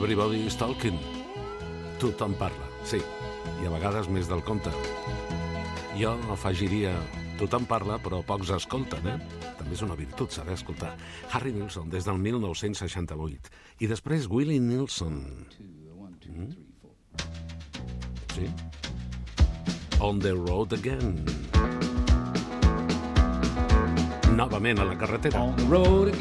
Everybody is talking. Tothom parla, sí, i a vegades més del compte. Jo afegiria, tothom parla però pocs escolten, També és una virtut saber escoltar. Harry Nilsson des del 1968 i després Willie Nelson. Sí? On the road again. Novament a la carretera. On the road again.